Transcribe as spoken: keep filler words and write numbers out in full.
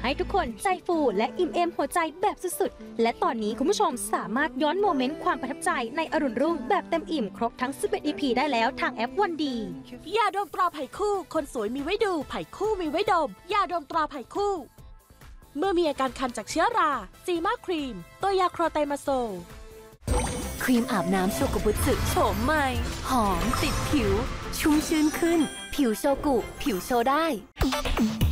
ให้ทุกคนใจฟูและอิ่มเอมหัวใจแบบสุดๆและตอนนี้คุณผู้ชมสามารถย้อนโมเมนต์ความประทับใจในอรุณรุ่งแบบเต็มอิ่มครบทั้งสิบเอ็ด อี พี ได้แล้วทางแอปวันดียาดมตราไผ่คู่คนสวยมีไว้ดูไผ่คู่มีไว้ดมยาดมตราไผ่คู่เมื่อมีอาการคันจากเชื้อราซีมาครีมตัวยาโครไตมาโซครีมอาบน้ำโชกุบุสึโฉมใหม่หอมติดผิวชุ่มชื้นขึ้นผิวโชกุผิวโชได้